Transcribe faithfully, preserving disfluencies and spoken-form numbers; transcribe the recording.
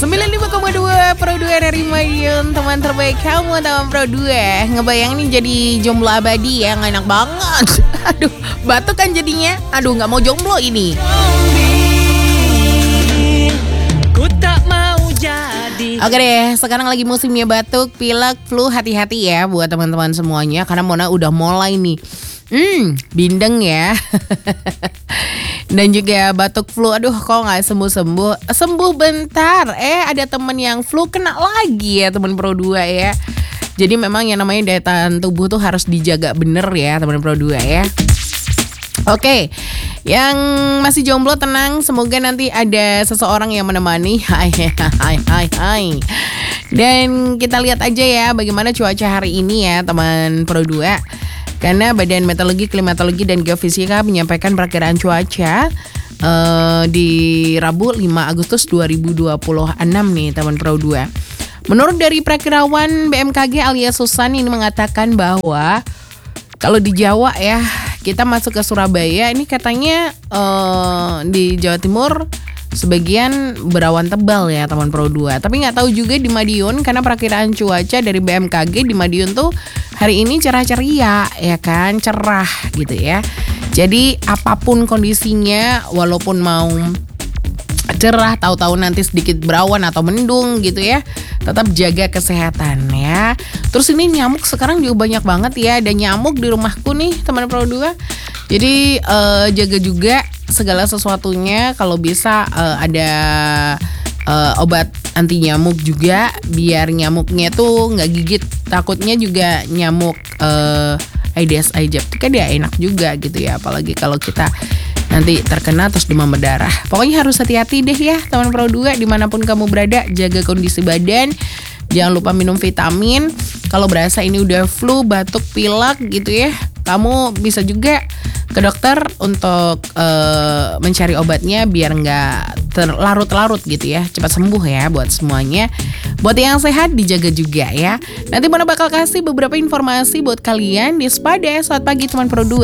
sembilan puluh lima koma dua Pro dua dari Madiun, teman terbaik kamu, teman Pro dua. Ngebayang nih jadi jomblo abadi yang enak banget. Aduh, batuk kan jadinya. Aduh, nggak mau jomblo ini. Ku tak mau jadi. Oke deh, sekarang lagi musimnya batuk, pilek, flu, hati-hati ya buat teman-teman semuanya. Karena Mona udah mulai nih. Hmm, bindeng ya. Dan juga batuk flu. Aduh, kok gak sembuh-sembuh. Sembuh bentar. Eh, ada temen yang flu kena lagi ya, temen Pro dua ya. Jadi memang yang namanya daya tahan tubuh tuh harus dijaga bener ya, temen Pro dua ya. Oke, yang masih jomblo tenang. Semoga nanti ada seseorang yang menemani. Hai, hai, hai, hai. Dan kita lihat aja ya bagaimana cuaca hari ini ya, teman Pro dua. Karena Badan Meteorologi, Klimatologi, dan Geofisika menyampaikan perakiraan cuaca uh, di Rabu lima Agustus dua ribu dua puluh enam nih, teman Pro dua. Menurut dari Prakirawan B M K G Alia Susan ini mengatakan bahwa kalau di Jawa ya, kita masuk ke Surabaya ini katanya uh, di Jawa Timur sebagian berawan tebal ya, teman Pro dua. Tapi nggak tahu juga di Madiun, karena perakiraan cuaca dari B M K G di Madiun tuh hari ini cerah ceria ya kan, cerah gitu ya. Jadi apapun kondisinya, walaupun mau cerah, tahu-tahu nanti sedikit berawan atau mendung gitu ya, tetap jaga kesehatan ya. Terus ini nyamuk sekarang juga banyak banget ya, ada nyamuk di rumahku nih, teman Pro dua. Jadi uh, jaga juga segala sesuatunya. Kalau bisa uh, ada uh, obat anti nyamuk juga, biar nyamuknya tuh nggak gigit. Takutnya juga nyamuk uh, Aedes aegypti kan dia enak juga gitu ya, apalagi kalau kita nanti terkena terus demam berdarah. Pokoknya harus hati-hati deh ya, teman Pro dua, dimanapun kamu berada, jaga kondisi badan. Jangan lupa minum vitamin. Kalau berasa ini udah flu, batuk, pilek gitu ya, kamu bisa juga ke dokter untuk uh, mencari obatnya biar nggak terlarut-larut gitu ya, cepat sembuh ya buat semuanya. Buat yang sehat dijaga juga ya. Nanti Mona bakal kasih beberapa informasi buat kalian di Spada. Selamat pagi teman Pro dua.